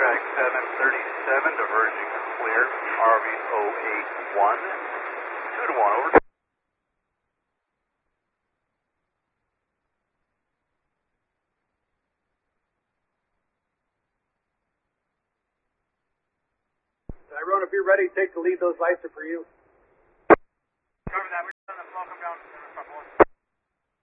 track 737, diverging clear, RV 081, 2 to 1, over. Tyrone, if you're ready, take the lead. Those lights are for you. Cover that.